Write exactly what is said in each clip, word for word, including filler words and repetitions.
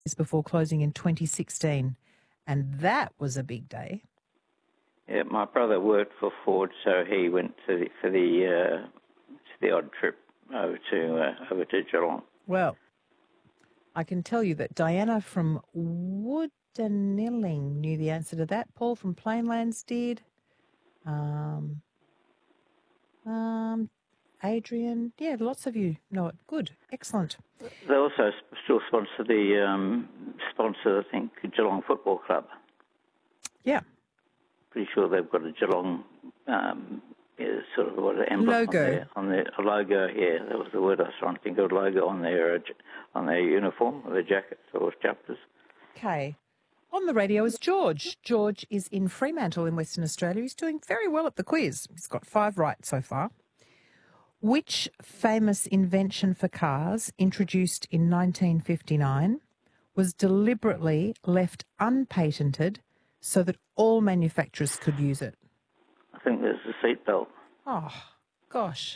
before closing in twenty sixteen. And that was a big day. Yeah, my brother worked for Ford, so he went to the, for the uh, to the odd trip over to uh, over to Geelong. Well, I can tell you that Diana from Woodanilling knew the answer to that. Paul from Plainlands did. Um, um, Adrian, yeah, lots of you know it. Good, excellent. They also still sponsor the um, sponsor, I think, Geelong Football Club. Yeah. Pretty sure they've got a Geelong um, yeah, sort of what an emblem Logo. on their, on their a logo. Yeah, that was the word I was trying to think of. Logo on their uh, on their uniform, or their jackets or jumpers. Okay. On the radio is George. George is in Fremantle in Western Australia. He's doing very well at the quiz. He's got five right so far. Which famous invention for cars, introduced in nineteen fifty-nine, was deliberately left unpatented so that all manufacturers could use it? I think there's the seatbelt. Oh, gosh.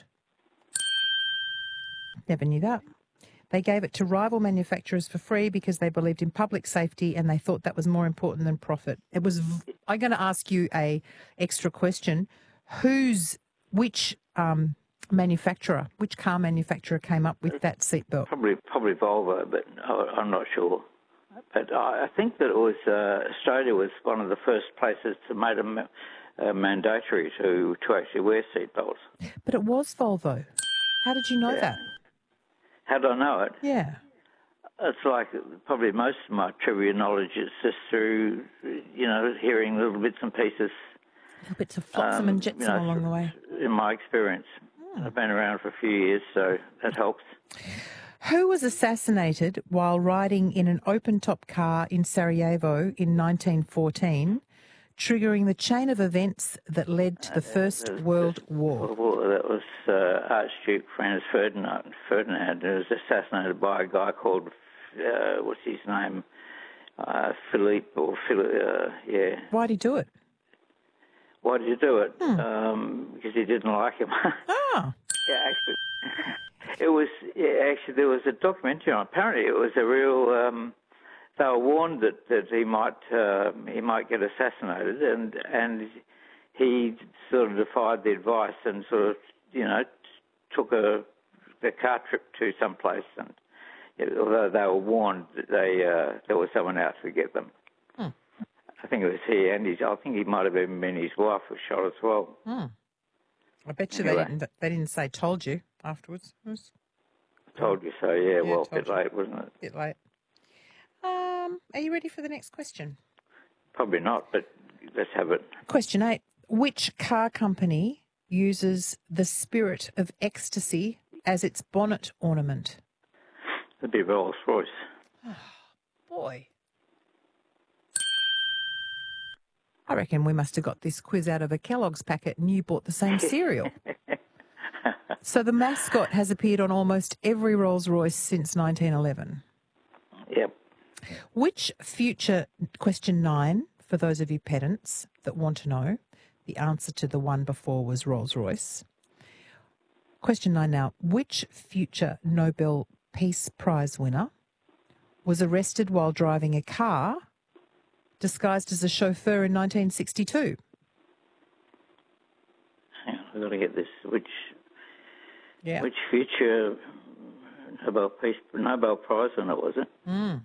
Never knew that. They gave it to rival manufacturers for free because they believed in public safety and they thought that was more important than profit. It was. V- I'm going to ask you a extra question. Who's, which um, manufacturer, which car manufacturer came up with that seatbelt? Probably, probably Volvo, but I- I'm not sure. But I I think that it was uh, Australia was one of the first places to make them uh, mandatory to to actually wear seatbelts. But it was Volvo. How did you know Yeah. that? How do I know it? Yeah. It's like probably most of my trivia knowledge is just through, you know, hearing little bits and pieces. Little bits of flotsam and jetsam you know, along the way. In my experience. Hmm. I've been around for a few years, so that helps. Who was assassinated while riding in an open-top car in Sarajevo in nineteen fourteen, triggering the chain of events that led to the First Uh, World War? Well, that was uh, Archduke Franz Ferdinand, Ferdinand, who was assassinated by a guy called, uh, what's his name, uh, Philippe, or Philip, uh, yeah. Why'd he do it? Why did you do it? Hmm. Um, because he didn't like him. Ah. Yeah, actually, it was, yeah, actually, there was a documentary on it. Apparently it was a real, um, they were warned that, that he might uh, he might get assassinated, and and he sort of defied the advice and sort of, you know, took a, a car trip to some place, and although they were warned that they uh, there was someone out to get them. Hmm. I think it was he and his, I think he might have even been his wife was shot as well. Hmm. I bet you Anyway. they didn't. They didn't say "told you" afterwards. It was Told you so, yeah. Yeah, well, a told bit you. late, wasn't it? a bit late. Um, are you ready for the next question? Probably not, but let's have it. Question eight. Which car company uses the spirit of ecstasy as its bonnet ornament? It'd be Rolls Royce. Boy. I reckon we must have got this quiz out of a Kellogg's packet and you bought the same cereal. So the mascot has appeared on almost every Rolls-Royce since nineteen eleven. Yep. Which future, question nine, for those of you pedants that want to know, the answer to the one before was Rolls-Royce. Question nine now. Which future Nobel Peace Prize winner was arrested while driving a car disguised as a chauffeur in nineteen sixty-two? Hang on, I've got to get this. Which Yeah. which future Nobel Peace Nobel Prize winner was it? Mm.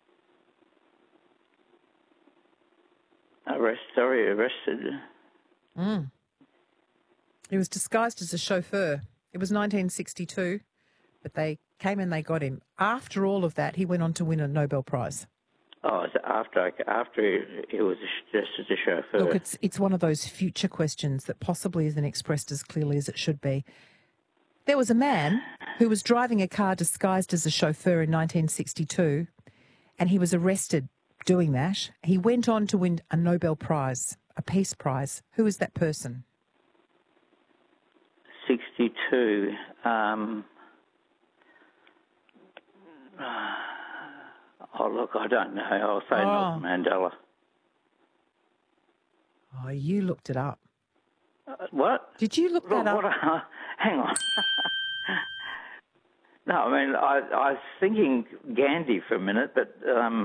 Arrest, sorry, arrested. Mm. He was disguised as a chauffeur. It was nineteen sixty-two, but they came and they got him. After all of that, he went on to win a Nobel Prize. Oh, is it after after he, he was just as a chauffeur. Look, it's it's one of those future questions that possibly isn't expressed as clearly as it should be. There was a man who was driving a car disguised as a chauffeur in nineteen sixty-two, and he was arrested doing that. He went on to win a Nobel Prize, a Peace Prize. Who is that person? sixty-two. Um, oh, look, I don't know. I'll say Oh. Nelson Mandela. Oh, you looked it up. Uh, what? Did you look that What, up? what, hang on. No, I mean, I, I was thinking Gandhi for a minute, but um,